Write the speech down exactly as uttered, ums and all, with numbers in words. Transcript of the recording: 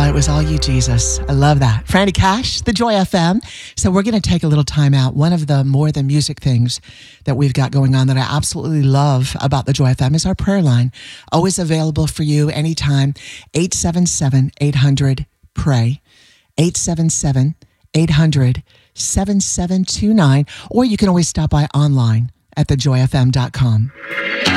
it was all you, Jesus. I love that. Franny Cash, the Joy F M. So we're going to take a little time out. One of the more than music things that we've got going on that I absolutely love about the Joy F M is our prayer line. Always available for you anytime. eight seven seven, eight hundred, pray. eight seven seven, eight hundred, seven seven two nine. Or you can always stop by online at the joy f m dot com.